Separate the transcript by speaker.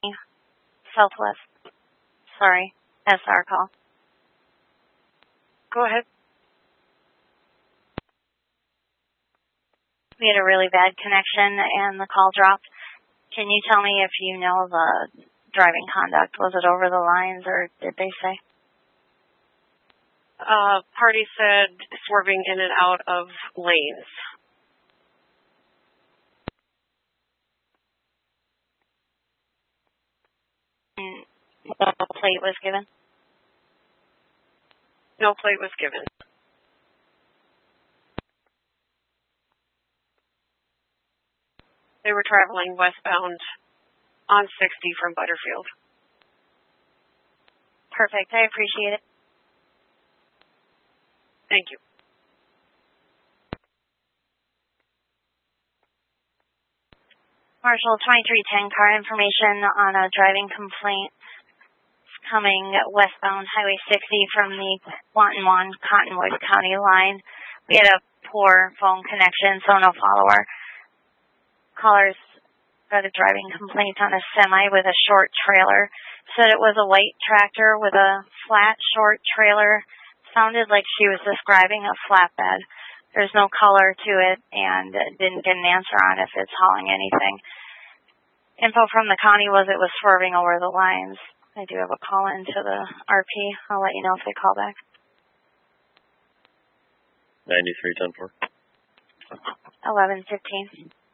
Speaker 1: Southwest. Sorry, SR call.
Speaker 2: Go ahead.
Speaker 1: We had a really bad connection and the call dropped. Can you tell me if you know the driving conduct? Was it over the lines or did they say?
Speaker 2: Party said swerving in and out of lanes.
Speaker 1: No plate was given?
Speaker 2: No plate was given. They were traveling westbound on 60 from Butterfield.
Speaker 1: Perfect. I appreciate it.
Speaker 2: Thank you.
Speaker 1: Marshall, 2310, car information on a driving complaint coming westbound Highway 60 from the Wanton Cottonwood County line. We had a poor phone connection, so no follower. Callers got a driving complaint on a semi with a short trailer. Said it was a white tractor with a flat, short trailer. Sounded like she was describing a flatbed. There's no color to it and didn't get an answer on if it's hauling anything. Info from the county was it was swerving over the lines. I do have a call into the RP. I'll let you know if they call back.
Speaker 3: 9310-4.
Speaker 1: 11:15.